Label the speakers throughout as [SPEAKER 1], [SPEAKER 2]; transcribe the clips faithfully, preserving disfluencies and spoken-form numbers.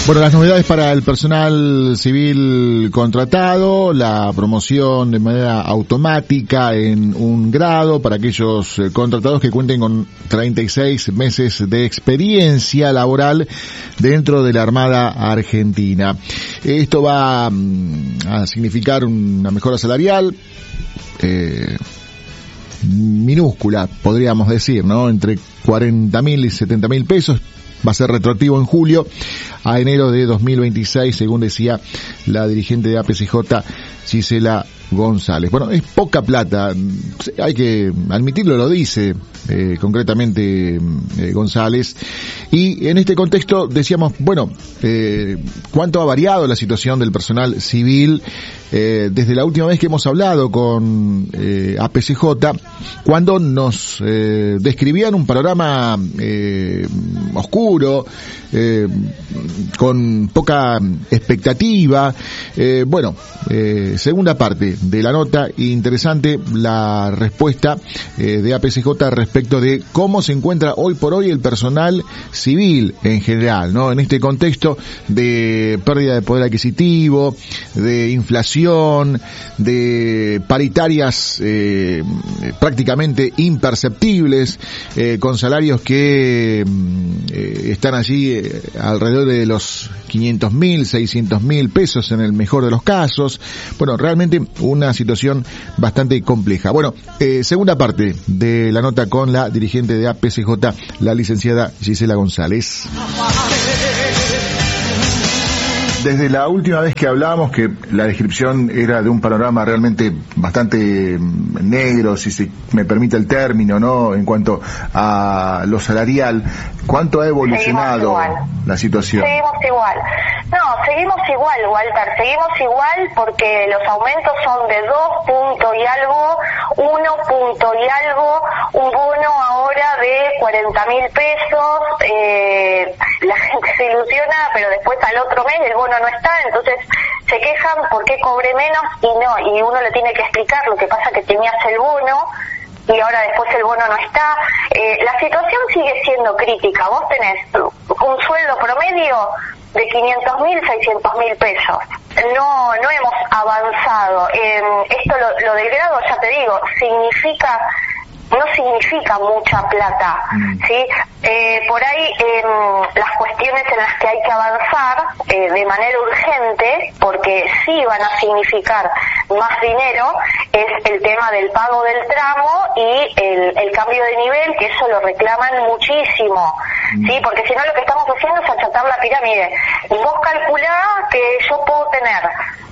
[SPEAKER 1] Bueno, las novedades para el personal civil contratado, la promoción de manera automática en un grado para aquellos contratados que cuenten con treinta y seis meses de experiencia laboral dentro de la Armada Argentina. Esto va a significar una mejora salarial, eh, minúscula, podríamos decir, ¿no? Entre cuarenta mil y setenta mil pesos. Va a ser retroactivo en julio a enero de dos mil veintiséis, según decía la dirigente de A P C J, Gisela González. Bueno, es poca plata, hay que admitirlo, lo dice eh, concretamente eh, González. Y en este contexto decíamos, bueno, eh, ¿cuánto ha variado la situación del personal civil eh, desde la última vez que hemos hablado con eh, A P C J, cuando nos eh, describían un panorama eh, oscuro, eh, con poca expectativa? Eh, bueno, eh, segunda parte de la nota, interesante la respuesta eh, de A P C J respecto de cómo se encuentra hoy por hoy el personal civil en general, ¿no? En este contexto de pérdida de poder adquisitivo, de inflación, de paritarias eh, prácticamente imperceptibles, eh, con salarios que eh, están allí eh, alrededor de los quinientos mil, seiscientos mil pesos en el mejor de los casos. Bueno, realmente una situación bastante compleja. Bueno, eh, segunda parte de la nota con la dirigente de A P C J, la licenciada Gisela González. Desde la última vez que hablábamos, que la descripción era de un panorama realmente bastante negro, si se me permite el término, ¿no? En cuanto a lo salarial, ¿cuánto ha evolucionado la situación?
[SPEAKER 2] Seguimos igual. No, seguimos igual, Walter, seguimos igual porque los aumentos son de dos puntos y algo, uno punto y algo, un bono ahora de cuarenta mil pesos, eh, la gente se ilusiona, pero después al otro mes el bono no está, entonces se quejan porque cobré menos y no, y uno le tiene que explicar lo que pasa que tenías el bono y ahora después el bono no está. Eh, la situación sigue siendo crítica. Vos tenés un sueldo promedio de quinientos mil, seiscientos mil pesos. No, no hemos avanzado. Eh, esto lo, lo del grado, ya te digo, significa, no significa mucha plata, ¿sí? Eh, por ahí eh, las cuestiones en las que hay que avanzar eh, de manera urgente, porque sí van a significar más dinero, es el tema del pago del tramo y el, el cambio de nivel, que eso lo reclaman muchísimo, ¿sí? Porque si no lo que estamos haciendo es achatar la pirámide. Vos calculá que yo puedo tener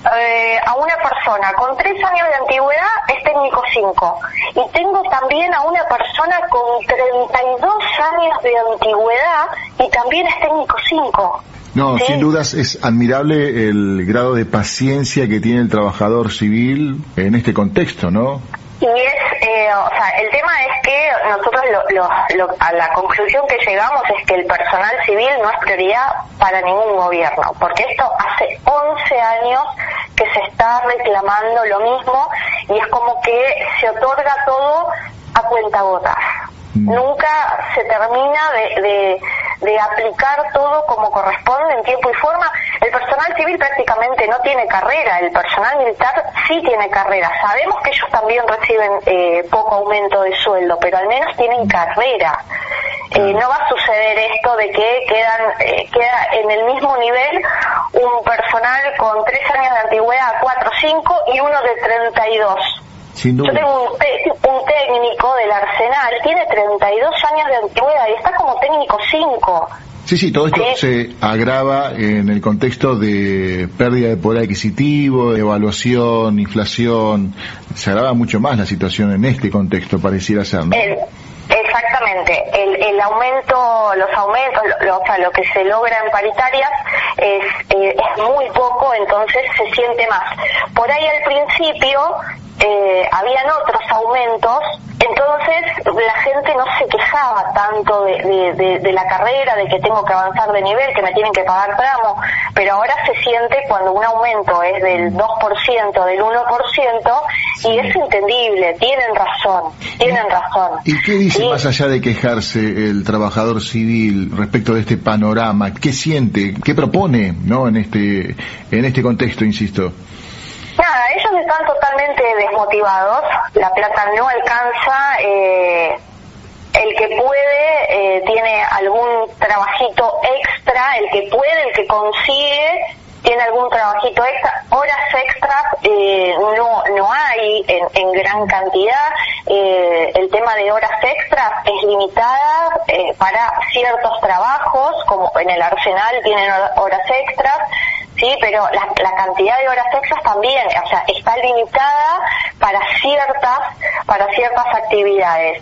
[SPEAKER 2] eh, a una persona con tres años de antigüedad, es técnico cinco, y tengo también a una persona con treinta y dos años de antigüedad y también es técnico cinco.
[SPEAKER 1] No,
[SPEAKER 2] ¿sí?
[SPEAKER 1] Sin dudas es admirable el grado de paciencia que tiene el trabajador civil en este contexto, ¿no?
[SPEAKER 2] Y es, eh, o sea, el tema es que nosotros lo, lo, lo, a la conclusión que llegamos es que el personal civil no es prioridad para ningún gobierno, porque esto hace once años que se está reclamando lo mismo y es como que se otorga todo a cuentagotas. Mm. Nunca se termina de, de, de aplicar todo como corresponde en tiempo y forma. El personal civil prácticamente no tiene carrera, el personal militar sí tiene carrera. Sabemos que ellos también reciben eh, poco aumento de sueldo, pero al menos tienen carrera. Eh, no va a suceder esto de que quedan eh, queda en el mismo nivel un personal con tres años de antigüedad, cuatro, cinco y uno de treinta y dos.
[SPEAKER 1] Sin duda.
[SPEAKER 2] Yo tengo un, te- un técnico del Arsenal, tiene treinta y dos años de antigüedad y está como técnico cinco.
[SPEAKER 1] Sí, sí, todo esto
[SPEAKER 2] ¿Sí?
[SPEAKER 1] se agrava en el contexto de pérdida de poder adquisitivo, de evaluación, inflación. Se agrava mucho más la situación en este contexto, pareciera ser, ¿no?
[SPEAKER 2] El, exactamente. El, el aumento, los aumentos, lo, lo, o sea, lo que se logra en paritarias es, eh, es muy poco, entonces se siente más. Por ahí al principio eh, habían otros aumentos, entonces la gente no se quejaba tanto de, de, de, de la carrera, de que tengo que avanzar de nivel, que me tienen que pagar tramo, pero ahora se siente cuando un aumento es del dos por ciento, del uno por ciento, y es entendible, tienen razón, tienen razón.
[SPEAKER 1] ¿Y qué dice,
[SPEAKER 2] ¿sí?
[SPEAKER 1] más allá de quejarse, el trabajador civil respecto de este panorama? ¿Qué siente? ¿Qué propone, no, en este en este contexto, insisto?
[SPEAKER 2] Nada, ellos están totalmente desmotivados, la plata no alcanza, eh, el que puede eh, tiene algún trabajito extra, el que puede, el que consigue, tiene algún trabajito extra, horas extras eh, no no hay en, en gran cantidad, eh, el tema de horas extras es limitada eh, para ciertos trabajos, como en el Arsenal tienen horas extras, sí, pero la, la cantidad de horas extras también, o sea, está limitada para ciertas para ciertas actividades.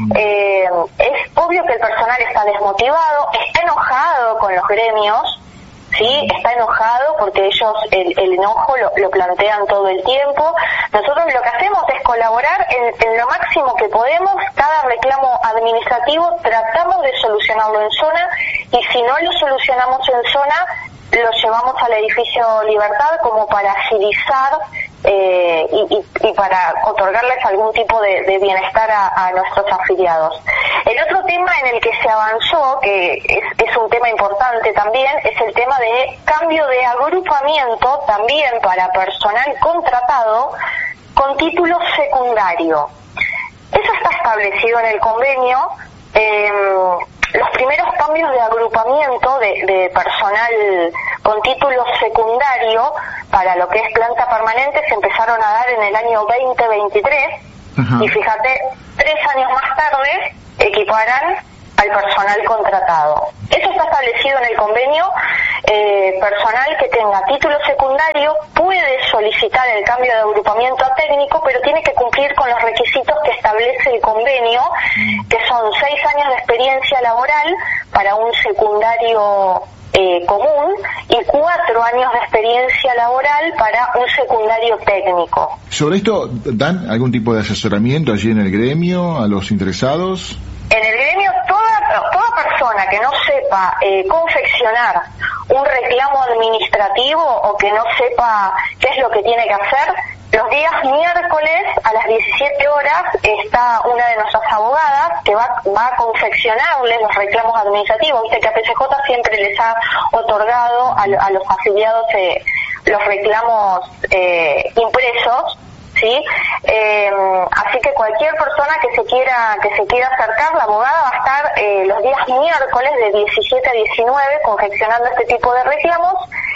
[SPEAKER 2] Eh, es obvio que el personal está desmotivado, está enojado con los gremios, sí, está enojado porque ellos el, el enojo lo, lo plantean todo el tiempo. Nosotros lo que hacemos es colaborar en, en lo máximo que podemos. Cada reclamo administrativo tratamos de solucionarlo en zona, y si no lo solucionamos en zona, lo llevamos al edificio Libertad como para agilizar eh, y, y, y para otorgarles algún tipo de, de bienestar a, a nuestros afiliados. El otro tema en el que se avanzó, que es, es un tema importante también, es el tema de cambio de agrupamiento también para personal contratado con título secundario. Eso está establecido en el convenio. Eh, los primeros cambios de agrupamiento de, de personal con título secundario para lo que es planta permanente se empezaron a dar en el año veinte veintitrés. Ajá. Y fíjate, tres años más tarde equiparan al personal contratado. Eso está establecido en el convenio. Eh, personal que tenga título secundario puede solicitar el cambio de agrupamiento a técnico, pero tiene que cumplir con los requisitos que establece el convenio, que son seis años de experiencia laboral para un secundario eh, común y cuatro años de experiencia laboral para un secundario técnico.
[SPEAKER 1] ¿Sobre esto dan algún tipo de asesoramiento allí en el gremio a los interesados?
[SPEAKER 2] En el gremio, toda, toda persona que no sepa eh, confeccionar un reclamo administrativo o que no sepa qué es lo que tiene que hacer, los días miércoles a las diecisiete horas está una de nuestras abogadas que va, va a confeccionarles los reclamos administrativos. Viste que a P C J siempre les ha otorgado a, a los afiliados eh, los reclamos eh, impresos. Sí, eh, así que cualquier persona que se quiera que se quiera acercar, la abogada va a estar eh, los días miércoles de diecisiete a diecinueve confeccionando este tipo de reclamos,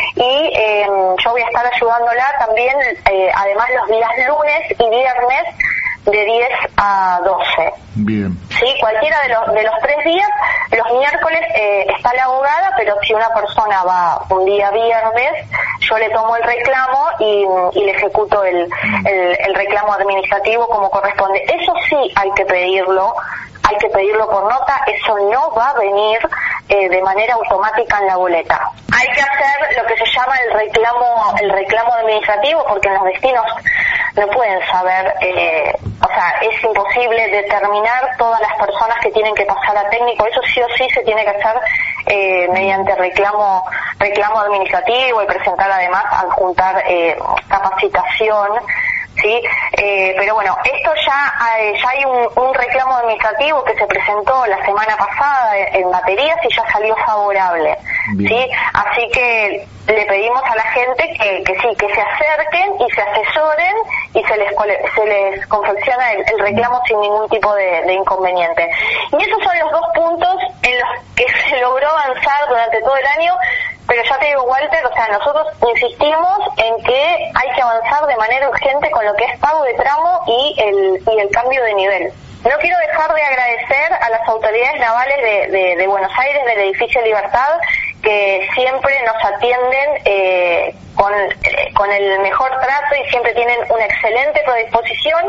[SPEAKER 2] y eh, yo voy a estar ayudándola también, eh, además los días lunes y viernes de diez a doce.
[SPEAKER 1] Bien.
[SPEAKER 2] Sí, cualquiera de los de los tres días. Los miércoles eh, está la abogada, pero si una persona va un día viernes, yo le tomo el reclamo y, y le ejecuto el, el, el reclamo administrativo como corresponde. Eso sí hay que pedirlo, hay que pedirlo por nota, eso no va a venir eh, de manera automática en la boleta. Hay que hacer lo que se llama el reclamo, el reclamo administrativo, porque en los destinos no pueden saber, eh, o sea, es imposible determinar todas las personas que tienen que pasar a técnico. Eso sí o sí se tiene que hacer eh, mediante reclamo reclamo administrativo y presentar además, adjuntar eh, capacitación, sí, eh, pero bueno, esto ya hay, ya hay un, un reclamo administrativo que se presentó la semana pasada en baterías y ya salió favorable. Bien. Sí, así que le pedimos a la gente que, que sí, que se acerquen y se asesoren y se les se les confecciona el, el reclamo sin ningún tipo de, de inconveniente. Y esos son los dos puntos en los que se logró avanzar durante todo el año. Pero ya te digo, Walter, o sea, nosotros insistimos en que hay que avanzar de manera urgente con lo que es pago de tramo y el y el cambio de nivel. No quiero dejar de agradecer a las autoridades navales de, de, de Buenos Aires, del edificio Libertad, que siempre nos atienden eh, con, eh, con el mejor trato y siempre tienen una excelente predisposición.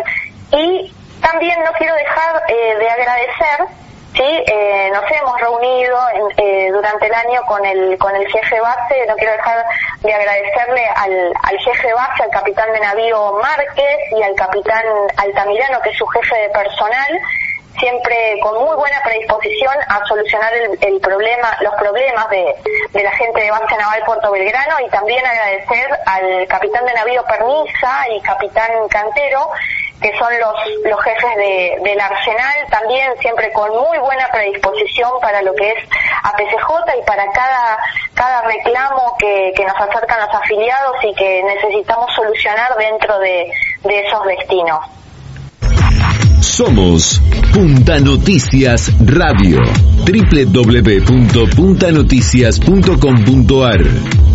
[SPEAKER 2] Y también no quiero dejar eh, de agradecer. Sí, eh, nos hemos reunido en, eh, durante el año con el con el jefe base, no quiero dejar de agradecerle al, al jefe de base, al capitán de navío Márquez y al capitán Altamirano, que es su jefe de personal, siempre con muy buena predisposición a solucionar el, el problema, los problemas de, de la gente de base naval Puerto Belgrano, y también agradecer al capitán de navío Perniza y capitán Cantero, que son los, los jefes de, del Arsenal, también siempre con muy buena predisposición para lo que es A P C J y para cada, cada reclamo que, que nos acercan los afiliados y que necesitamos solucionar dentro de, de esos destinos.
[SPEAKER 3] Somos Punta Noticias Radio. doble u doble u doble u punto punta noticias punto com punto a r